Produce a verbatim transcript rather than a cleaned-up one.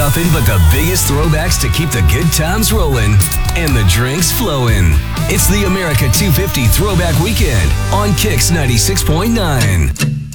Nothing but the biggest throwbacks to keep the good times rolling and the drinks flowing. It's the America two fifty Throwback Weekend on Kicks ninety-six point nine.